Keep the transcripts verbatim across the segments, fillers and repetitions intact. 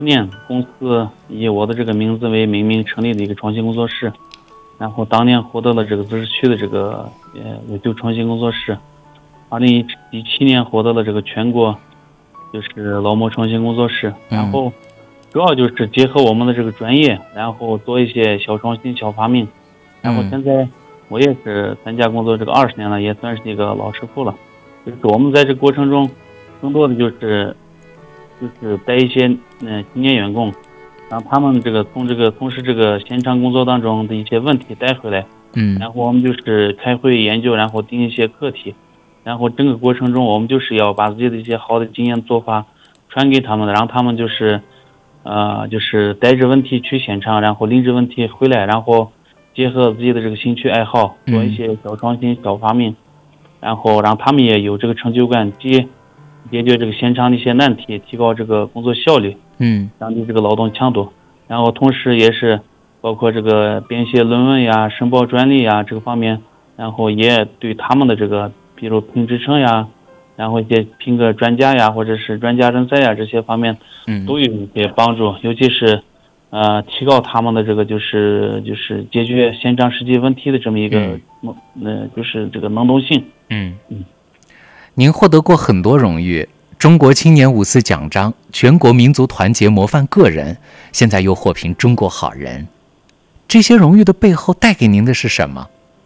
年公司以我的这个名字为命名成立的一个创新工作室，然后当年获得了这个自治区的这个呃优秀创新工作室，二零一七年获得了这个全国就是劳模创新工作室，然后主要就是结合我们的这个专业，然后做一些小创新小发明，然后现在我也是参加工作这个二十年了，也算是一个老师傅了。就是我们在这个过程中更多的就是就是带一些嗯、呃、青年员工，让他们这个从这个从事这个现场工作当中的一些问题带回来， 嗯， 然后我们就是开会研究，然后定一些课题，然后整个过程中我们就是要把自己的一些好的经验做法传给他们的，让他们就是呃就是带着问题去现场，然后拎着问题回来，然后结合自己的这个兴趣爱好做一些小创新小发明，然后让他们也有这个成就感，解解决这个现场的一些难题，提高这个工作效率， 嗯， 降低这个劳动强度，然后同时也是包括这个编写论文呀、申报专利呀这个方面，然后也对他们的这个比如评职称呀，然后一些评个专家呀或者是专家人才呀这些方面， 嗯， 都有一些帮助，尤其是呃提高他们的这个就是就是解决现场实际问题的这么一个呃、嗯、就是这个能动性。 嗯嗯，您获得过很多荣誉，中国青年五四奖章、全国民族团结模范个人，现在又获评中国好人，这些荣誉的背后带给您的是什么？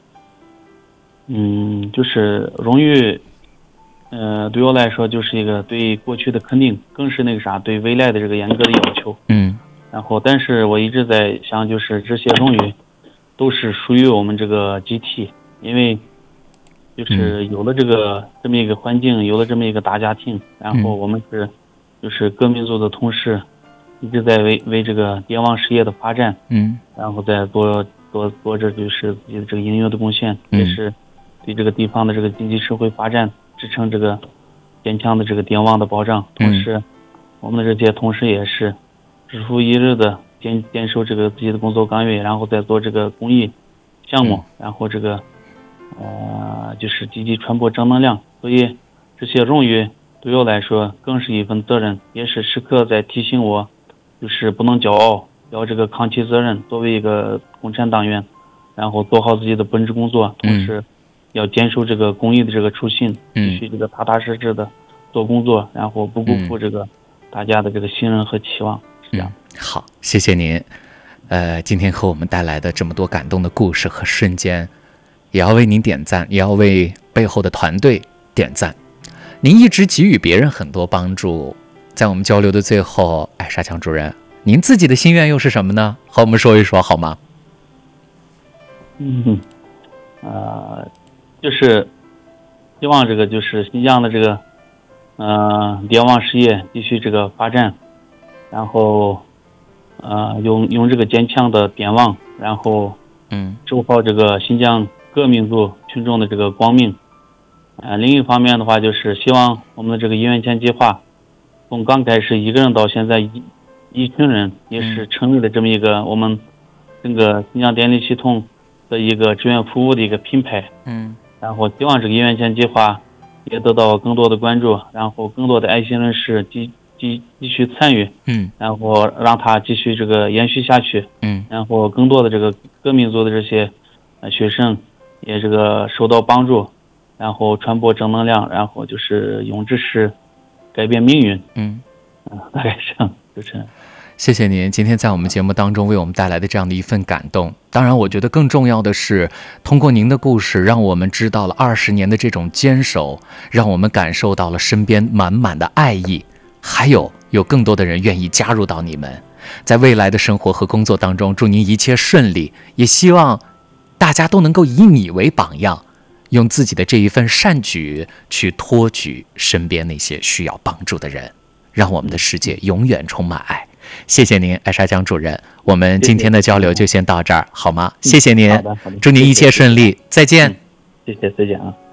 嗯，就是荣誉，呃，对我来说就是一个对过去的肯定，更是那个啥，对未来的这个严格的要求。 嗯， 然后，但是我一直在想，就是这些荣誉都是属于我们这个集体，因为就是有了这个这么一个环境，有了这么一个大家庭，然后我们是就是各民族的同事，一直在为为这个电网事业的发展， 嗯， 然后再做做做着就是自己的这个应有的贡献，也是对这个地方的这个经济社会发展支撑这个坚强的这个电网的保障。同时，我们的这些同事也是日复一日的坚坚守这个自己的工作岗位，然后再做这个公益项目，然后这个。呃，就是积极传播正能量，所以这些荣誉对我来说更是一份责任，也是时刻在提醒我，就是不能骄傲，要这个扛起责任。作为一个共产党员，然后做好自己的本职工作，同时要坚守这个公益的这个初心，继续这个踏踏实实的做工作，然后不辜负这个大家的这个信任和期望。是这样。 嗯，好，谢谢您。呃，今天和我们带来的这么多感动的故事和瞬间。也要为您点赞，也要为背后的团队点赞。您一直给予别人很多帮助，在我们交流的最后，哎，沙强主任，您自己的心愿又是什么呢？和我们说一说好吗？ 嗯，呃，就是希望这个就是新疆的这个呃电网事业继续这个发展，然后呃用用这个坚强的电网，然后嗯， 守好这个新疆各民族群众的这个光明，呃，另一方面的话，就是希望我们的这个一元钱计划，从刚开始一个人到现在一一群人，也是成立了这么一个我们整个新疆电力系统的一个志愿服务的一个品牌。 嗯， 然后希望这个一元钱计划也得到更多的关注，然后更多的爱心人士继继继续参与， 嗯， 然后让它继续这个延续下去， 嗯， 然后更多的这个各民族的这些呃学生。也这个受到帮助，然后传播正能量，然后就是用知识改变命运。 嗯， 嗯，大概是这样。主持人， 谢谢您今天在我们节目当中为我们带来的这样的一份感动。当然，我觉得更重要的是，通过您的故事，让我们知道了二十年的这种坚守，让我们感受到了身边满满的爱意，还有有更多的人愿意加入到你们。在未来的生活和工作当中，祝您一切顺利，也希望大家都能够以你为榜样，用自己的这一份善举去托举身边那些需要帮助的人，让我们的世界永远充满爱。谢谢您，艾沙江主任，我们今天的交流就先到这儿，好吗？谢谢您，祝您一切顺利，再见。 谢谢，再见啊。